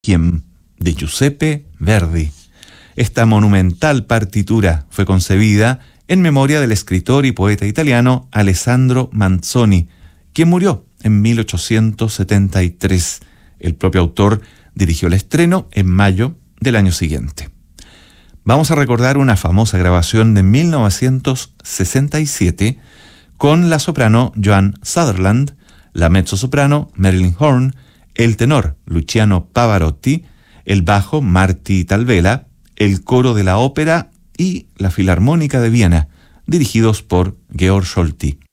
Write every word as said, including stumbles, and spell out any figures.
Requiem de Giuseppe Verdi. Esta monumental partitura fue concebida en memoria del escritor y poeta italiano Alessandro Manzoni, quien murió en mil ochocientos setenta y tres. El propio autor dirigió el estreno en mayo del año siguiente. Vamos a recordar una famosa grabación de mil novecientos sesenta y siete con la soprano Joan Sutherland, la mezzosoprano Marilyn Horne, el tenor Luciano Pavarotti, el bajo Marty Talvela, el coro de la ópera y la Filarmónica de Viena, dirigidos por Georg Solti.